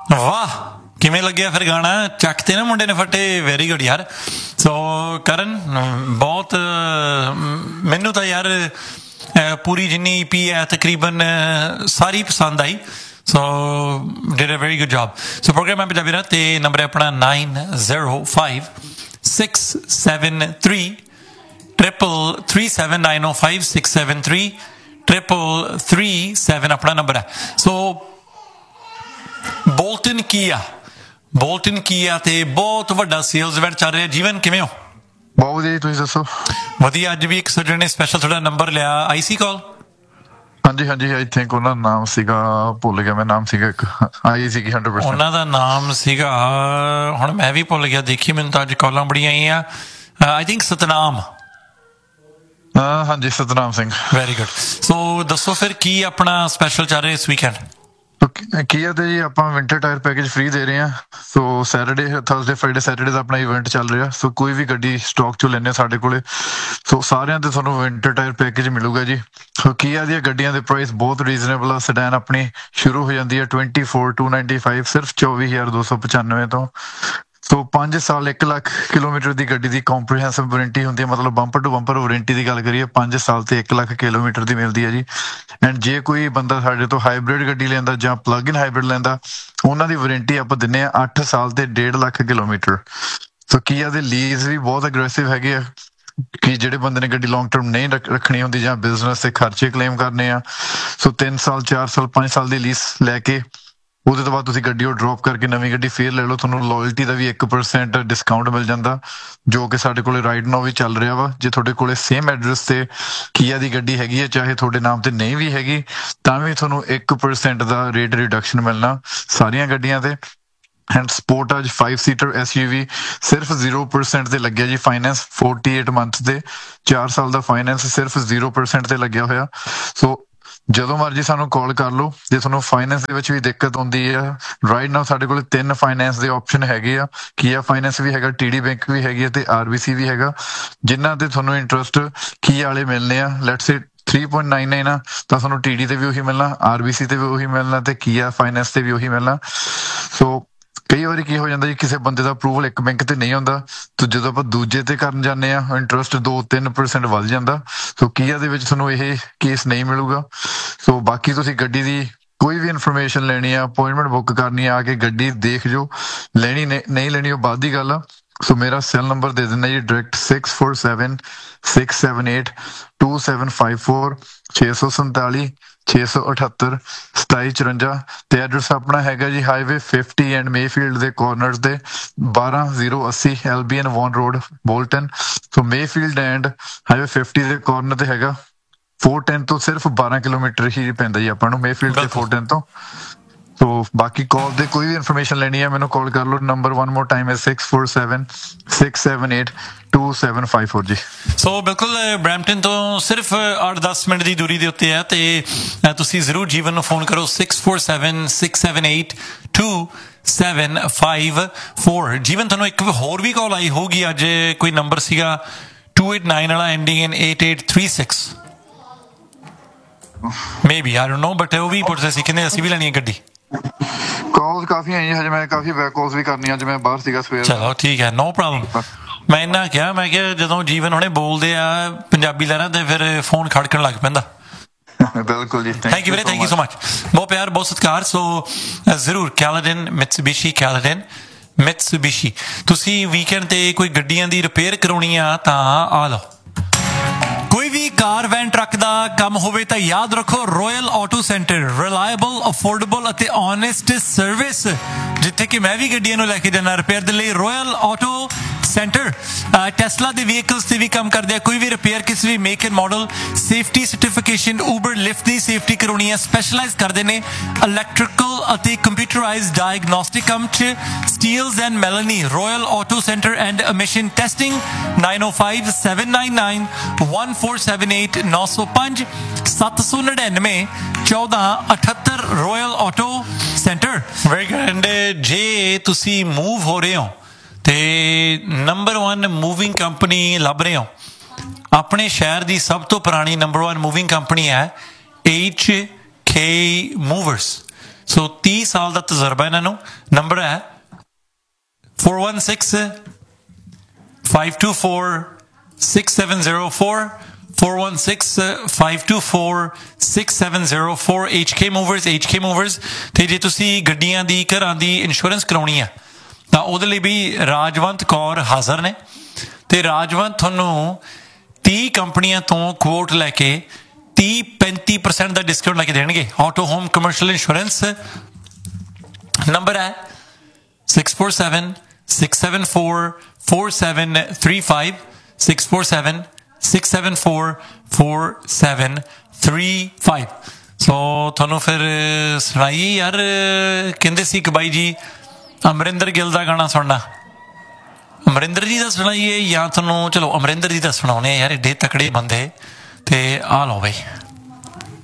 ਵਾਹ ਕਿਵੇਂ ਲੱਗਿਆ ਫਿਰ ਗਾਣਾ ਚੱਕ ਤੇ ਨਾ ਮੁੰਡੇ ਨੇ ਫੱਟੇ ਵੈਰੀ ਗੁੱਡ ਯਾਰ ਸੋ ਕਰਨ ਬਹੁਤ ਮੈਨੂੰ ਤਾਂ ਯਾਰ ਪੂਰੀ ਜਿੰਨੀ EP ਹੈ ਤਕਰੀਬਨ ਸਾਰੀ ਪਸੰਦ ਆਈ ਸੋ did a very good job so programme Punjabi ਦਾ ਤੇ ਨੰਬਰ ਹੈ ਆਪਣਾ 905637390567 ਆਪਣਾ ਨੰਬਰ ਹੈ ਸੋ ਬੋਲਟਨ ਕੀ ਆ ਤੇ ਬਹੁਤ ਵੱਡਾ ਸੇਲਸ ਇਵੈਂਟ ਚੱਲ ਰਿਹਾ ਜੀਵਨ ਕਿਵੇਂ ਹੋ ਬਹੁਤ ਵਧੀਆ ਜੀ ਤੁਸੀਂ ਦੱਸੋ ਵਧੀਆ ਅੱਜ ਵੀ ਇੱਕ ਸੱਜਣ ਨੇ ਸਪੈਸ਼ਲ ਤੁਹਾਡਾ ਨੰਬਰ ਲਿਆ ਆਈਸੀ ਕਾਲ ਹਾਂਜੀ ਆਈ ਥਿੰਕ ਉਹਨਾਂ ਦਾ ਨਾਮ ਸੀਗਾ ਭੁੱਲ ਗਿਆ ਮੈਂ ਨਾਮ ਸੀਗਾ ਇੱਕ ਆਈ ਸੀਗੀ 100% ਉਹਨਾਂ ਦਾ ਨਾਮ ਸੀਗਾ ਹੁਣ ਮੈਂ ਵੀ ਭੁੱਲ ਗਿਆ ਦੇਖੀ ਮੈਨੂੰ ਤਾਂ ਅੱਜ ਕਾਲਾਂ ਬੜੀਆਂ ਆਈਆਂ ਆਈ ਥਿੰਕ ਸਤਨਾਮ ਹਾਂਜੀ Satnam Singh very good so ਦੱਸੋ ਫਿਰ ਕੀ ਆਪਣਾ ਸਪੈਸ਼ਲ ਚੱਲ ਰਿਹਾ ਇਸ ਵੀਕਐਂਡ ਕੀਆ ਤੇ ਜੀ ਆਪਾਂ ਵਿੰਟਰ ਟਾਇਰ ਪੈਕੇਜ ਫ੍ਰੀ ਦੇ ਰਹੇ ਹਾਂ ਸੋ ਸੈਟਰਡੇ ਥਰਸਡੇ ਫਰਾਈਡੇ ਸੈਟਰਡੇ ਦਾ ਆਪਣਾ ਇਵੈਂਟ ਚੱਲ ਰਿਹਾ ਸੋ ਕੋਈ ਵੀ ਗੱਡੀ ਸਟਾਕ ਚੋਂ ਲੈਣੇ ਸਾਡੇ ਕੋਲੇ ਸੋ ਸਾਰਿਆਂ ਤੇ ਤੁਹਾਨੂੰ ਵਿੰਟਰ ਟਾਇਰ ਪੈਕੇਜ ਮਿਲੂਗਾ ਜੀ ਸੋ ਕੀਆ ਦੀਆਂ ਗੱਡੀਆਂ ਦੇ ਪ੍ਰਾਈਸ ਬਹੁਤ ਰੀਜ਼ਨੇਬਲ ਆ ਸੈਡਾਨ ਆਪਣੀ ਸ਼ੁਰੂ ਹੋ ਜਾਂਦੀ ਹੈ 24295 ਸਿਰਫ 24295 ਤੋਂ ਸੋ 5 ਸਾਲ 1 ਲੱਖ ਕਿਲੋਮੀਟਰ ਦੀ ਗੱਡੀ ਦੀ ਕੰਪਰੀਹੈਂਸਿਵ ਵਾਰੰਟੀ ਹੁੰਦੀ ਹੈ ਮਤਲਬ ਬੰਪਰ ਟੂ ਬੰਪਰ ਵਾਰੰਟੀ ਦੀ ਗੱਲ ਕਰੀਏ 5 ਸਾਲ ਤੇ 1 ਲੱਖ ਕਿਲੋਮੀਟਰ ਦੀ ਮਿਲਦੀ ਹੈ ਜੀ ਐਂਡ ਜੇ ਕੋਈ ਬੰਦਾ ਸਾਡੇ ਤੋਂ ਹਾਈਬ੍ਰਿਡ ਗੱਡੀ ਲੈਂਦਾ ਜਾਂ ਪਲੱਗ ਇਨ ਹਾਈਬ੍ਰਿਡ ਲੈਂਦਾ ਉਹਨਾਂ ਦੀ ਵਾਰੰਟੀ ਆਪਾਂ ਦਿੰਨੇ ਆ 8 ਸਾਲ ਤੇ 1.5 ਲੱਖ ਕਿਲੋਮੀਟਰ ਸੋ ਕੀਆ ਦੇ ਲੀਜ਼ ਵੀ ਬਹੁਤ ਅਗਰੈਸਿਵ ਹੈਗੇ ਆ ਕਿ ਜਿਹੜੇ ਬੰਦੇ ਨੇ ਗੱਡੀ ਲੌਂਗ ਟਰਮ ਨਹੀਂ ਰੱਖਣੀ ਹੁੰਦੀ ਜਾਂ ਬਿਜ਼ਨਸ ਤੇ ਖਰਚੇ ਕਲੇਮ ਕਰਨੇ ਆ ਸੋ 3 ਸਾਲ 4 ਸਾਲ 5 ਸਾਲ ਦੀ ਲੀਜ਼ ਲੈ ਕੇ ਉਹਦੇ ਤੋਂ ਬਾਅਦ ਤੁਸੀਂ ਗੱਡੀ ਉਹ ਡ੍ਰੌਪ ਕਰਕੇ ਨਵੀਂ ਗੱਡੀ ਫੇਰ ਲੈ ਲਓ ਤੁਹਾਨੂੰ ਲਾਇਲਟੀ ਦਾ ਵੀ 1% ਡਿਸਕਾਊਂਟ ਮਿਲ ਜਾਂਦਾ ਜੋ ਕਿ ਸਾਡੇ ਕੋਲੇ ਰਾਈਟ ਨਾਓ ਵੀ ਚੱਲ ਰਿਹਾ ਵਾ ਜੇ ਤੁਹਾਡੇ ਕੋਲੇ ਸੇਮ ਐਡਰੈਸ ਤੇ ਕੀਆ ਦੀ ਗੱਡੀ ਹੈਗੀ ਹੈ ਚਾਹੇ ਤੁਹਾਡੇ ਨਾਮ ਤੇ ਨਹੀਂ ਵੀ ਹੈਗੀ ਤਾਂ ਵੀ ਤੁਹਾਨੂੰ 1% ਦਾ ਰੇਟ ਰਿਡਕਸ਼ਨ ਮਿਲਣਾ ਸਾਰੀਆਂ ਗੱਡੀਆਂ ਤੇ ਐਂਡ ਸਪੋਰਟਾਜ 5 ਸੀਟਰ SUV ਸਿਰਫ 0% ਤੇ ਲੱਗਿਆ ਜੀ ਫਾਈਨੈਂਸ 48 ਮੰਥ ਦੇ 4 ਸਾਲ ਦਾ ਫਾਈਨੈਂਸ ਸਿਰਫ 0% ਤੇ ਲੱਗਿਆ ਹੋਇਆ ਸੋ ਜਦੋਂ ਮਰਜੀ ਸਾਨੂੰ ਕਾਲ ਕਰ ਲਓ ਜੇ ਤੁਹਾਨੂੰ ਫਾਈਨੈਂਸ ਦੇ ਵਿੱਚ ਵੀ ਦਿੱਕਤ ਆਉਂਦੀ ਹੈ ਰਾਈਟ ਨਾਓ ਸਾਡੇ ਕੋਲ 3 ਫਾਈਨੈਂਸ ਦੇ ਆਪਸ਼ਨ ਹੈਗੇ ਆ ਕੀਆ ਫਾਈਨੈਂਸ ਵੀ ਹੈਗਾ TD ਬੈਂਕ ਵੀ ਹੈਗੀ ਹੈ ਤੇ RBC ਵੀ ਹੈਗਾ ਜਿਨ੍ਹਾਂ ਤੇ ਤੁਹਾਨੂੰ ਇੰਟਰਸਟ ਕੀਆ ਵਾਲੇ ਮਿਲਨੇ ਆ ਲੈਟਸ ਸੇ 3.99 ਆ ਤਾਂ ਤੁਹਾਨੂੰ TD ਤੇ ਵੀ ਉਹੀ ਮਿਲਣਾ RBC ਤੇ ਵੀ ਉਹੀ ਮਿਲਣਾ ਤੇ ਕੀਆ ਫਾਈਨੈਂਸ ਤੇ ਵੀ ਉਹੀ ਮਿਲਣਾ ਸੋ ਕਈ ਵਾਰੀ ਕੀ ਹੋ ਜਾਂਦਾ ਜੀ ਕਿਸੇ ਬੰਦੇ ਦਾ ਅਪਰੂਵਲ ਇੱਕ ਬੈਂਕ ਤੇ ਨਹੀਂ ਹੁੰਦਾ ਤੇ ਜਦੋਂ ਆਪਾਂ ਦੂਜੇ ਤੇ ਕਰਨ ਜਾਂਦੇ ਆ ਇੰਟਰਸਟ 2-3% ਵੱਧ ਜਾਂਦਾ ਸੋ ਕੀਆ ਦੇ ਵਿੱਚ ਤੁਹਾਨੂੰ ਇਹ ਕੇਸ ਨਹੀਂ ਮਿਲੂਗਾ ਸੋ ਬਾਕੀ ਤੁਸੀਂ ਗੱਡੀ ਦੀ ਕੋਈ ਵੀ ਇਨਫੋਰਮੇਸ਼ਨ ਲੈਣੀ ਆ ਅਪਾਇੰਟਮੈਂਟ ਬੁੱਕ ਕਰਨੀ ਆ ਕੇ ਗੱਡੀ ਦੇਖ ਜੋ ਲੈਣੀ ਨਹੀਂ ਲੈਣੀ ਉਹ ਬਾਅਦ ਦੀ ਗੱਲ ਆ ਸੋ ਮੇਰਾ ਸੈੱਲ ਨੰਬਰ ਦੇ ਦਿੰਦਾ ਜੀ ਡਾਇਰੈਕਟ 6476782754 647 678 2754 ਤੇ ਐਡਰੈਸ ਆਪਣਾ ਹੈਗਾ ਜੀ ਹਾਈਵੇ 50 ਐਂਡ ਮੇਫੀਲਡ ਦੇ ਕਾਰਨਰਸ ਦੇ 12080 ਐਲਬੀਐਨ won road Bolton so Mayfield and highway 50 ਦੇ ਕਾਰਨਰ ਤੇ ਹੈਗਾ 410 ਤੋਂ ਸਿਰਫ 12 ਕਿਲੋਮੀਟਰ ਹੀ ਪੈਂਦਾ ਜੀ ਆਪਾਂ ਨੂੰ ਮੇਫੀਲਡ ਤੇ 410 ਤੋਂ ਸੋ ਬਾਕੀ ਕਾਲ ਦੇ ਕੋਈ ਵੀ ਇਨਫੋਰਮੇਸ਼ਨ ਲੈਣੀ ਹੈ ਮੈਨੂੰ ਕਾਲ ਕਰ ਲਓ ਨੰਬਰ 1 ਮੋਰ ਟਾਈਮ ਹੈ 6476782754 ਜੀ ਸੋ ਬਿਲਕੁਲ ਬਰੈਂਪਟਨ ਤੋਂ ਸਿਰਫ 8-10 ਮਿੰਟ ਦੀ ਦੂਰੀ ਦੇ ਉੱਤੇ ਹੈ ਤੇ ਤੁਸੀਂ ਜ਼ਰੂਰ ਜੀਵਨ ਨੂੰ ਫੋਨ ਕਰੋ 6476782754 ਜੀਵਨ ਤੁਹਾਨੂੰ ਇੱਕ ਹੋਰ ਵੀ ਕਾਲ ਆਈ ਹੋਊਗੀ ਅੱਜ ਕੋਈ ਨੰਬਰ ਸੀਗਾ 289 ਵਾਲਾ ending in 8836 maybe I don't know but ਉਹ ਵੀ ਪੁੱਛਦੇ ਸੀ ਕਹਿੰਦੇ ਅਸੀਂ ਵੀ ਲੈਣੀ ਹੈ ਗੱਡੀ ਕਾਲਸ ਕਾਫੀ ਆਈਆਂ ਹਜੇ ਮੈਂ ਕਾਫੀ ਬੈਕ ਕਾਲਸ ਵੀ ਕਰਨੀਆਂ ਅੱਜ ਮੈਂ ਬਾਹਰ ਸੀਗਾ ਸਵੇਰ ਚਲੋ ਠੀਕ ਹੈ ਨੋ ਪ੍ਰੋਬਲਮ ਮੈਂ ਇਹਨਾਂ ਕਿਹਾ ਮੈਂ ਕਿਹਾ ਜਦੋਂ ਜੀਵਨ ਹੁਣੇ ਬੋਲਦੇ ਆ ਪੰਜਾਬੀ ਲੈਣਾ ਤੇ ਫਿਰ ਫੋਨ ਖੜਕਣ ਲੱਗ ਪੈਂਦਾ ਬਿਲਕੁਲ ਜੀ ਥੈਂਕ ਯੂ ਵੀਰੇ ਥੈਂਕ ਯੂ ਸੋ ਮਚ ਬਹੁਤ ਪਿਆਰ ਬਹੁਤ ਸਤਿਕਾਰ ਸੋ ਜ਼ਰੂਰ ਕੈਲਡਨ ਮਿਟਸੂਬਿਸ਼ੀ ਤੁਸੀਂ ਵੀਕਐਂਡ ਤੇ ਕੋਈ ਗੱਡੀਆਂ ਦੀ ਰਿਪੇਅਰ ਕਰਾਉਣੀ ਆ ਤਾਂ ਆ ਲਓ ਕੋਈ ਵੀ ਕਾਰ ਵੈਨ ਟਰੱਕ ਦਾ ਕੰਮ ਹੋਵੇ ਤਾਂ ਯਾਦ ਰੱਖੋ royal auto centre reliable affordable ਅਤੇ ਓਨੈਸਟ ਸਰਵਿਸ ਜਿੱਥੇ ਕਿ ਮੈਂ ਵੀ ਗੱਡੀਆਂ ਨੂੰ ਲੈ ਕੇ ਜਾਣਾ ਰਿਪੇਅਰ ਦੇ ਲਈ ਰਾਇਲ ਆਟੋ ਸੈਂਟਰ ਟੈਸਲਾ ਦੇ ਵਹੀਕਲਸ ਤੇ ਵੀ ਕੰਮ ਕਰਦੇ ਆ ਕੋਈ ਵੀ ਰਿਪੇਅਰ ਕਿਸੇ ਵੀ make and model safety certification Uber lift the safety ਕਰਾਉਣੀ ਹੈ ਸਪੈਸ਼ਲਾਈਜ਼ ਕਰਦੇ ਨੇ ਇਲੈਕਟ੍ਰੀਕਲ ਅਤੇ ਕੰਪਿਊਟਰਾਈਜ਼ਡ ਡਾਇਗਨੋਸਟਿਕ ਕੰਮ 'ਚ Steeles and ਮੈਲਨੀ royal auto centre and emission testing 9057991478 905 799 1478 royal auto centre very good ਜੇ ਤੁਸੀਂ ਮੂਵ ਹੋ ਰਹੇ ਹੋ ਤੇ ਨੰਬਰ 1 ਮੂਵਿੰਗ ਕੰਪਨੀ ਲੱਭ ਰਹੇ ਹੋ ਆਪਣੇ ਸ਼ਹਿਰ ਦੀ ਸਭ ਤੋਂ ਪੁਰਾਣੀ ਨੰਬਰ 1 ਮੂਵਿੰਗ ਕੰਪਨੀ ਹੈ HK Movers ਸੋ 30 ਸਾਲ ਦਾ ਤਜਰਬਾ ਇਹਨਾਂ ਨੂੰ। ਨੰਬਰ ਹੈ 416 524 6704 416-524-6704 HK Movers। ਤੇ ਜੇ ਤੁਸੀਂ ਗੱਡੀਆਂ ਦੀ ਘਰਾਂ ਦੀ ਇੰਸ਼ੋਰੈਂਸ ਕਰਾਉਣੀ ਆ ਤਾਂ ਉਹਦੇ ਲਈ ਵੀ ਰਾਜਵੰਤ ਕੌਰ ਹਾਜ਼ਰ ਨੇ ਤੇ ਰਾਜਵੰਤ ਤੁਹਾਨੂੰ 30 ਕੰਪਨੀਆਂ ਤੋਂ ਕੋਟ ਲੈ ਕੇ 30-35% ਦਾ ਡਿਸਕਾਊਂਟ ਲੈ ਕੇ ਦੇਣਗੇ। Auto home commercial insurance. Number ਹੈ 647-674-4735 647-674-4735। ਸੋ ਤੁਹਾਨੂੰ ਫਿਰ ਸੁਣਾਈਏ ਯਾਰ, ਕਹਿੰਦੇ ਸੀ ਕਿ ਬਾਈ ਜੀ ਅਮਰਿੰਦਰ ਗਿੱਲ ਦਾ ਗਾਣਾ ਸੁਣਨਾ, ਅਮਰਿੰਦਰ ਜੀ ਦਾ ਸੁਣਾਈਏ ਜਾਂ ਤੁਹਾਨੂੰ? ਚਲੋ ਅਮਰਿੰਦਰ ਜੀ ਦਾ ਸੁਣਾਉਣੇ ਯਾਰ, ਏਡੇ ਤਕੜੇ ਬੰਦੇ। ਤੇ ਆ ਲਓ ਬਾਈ।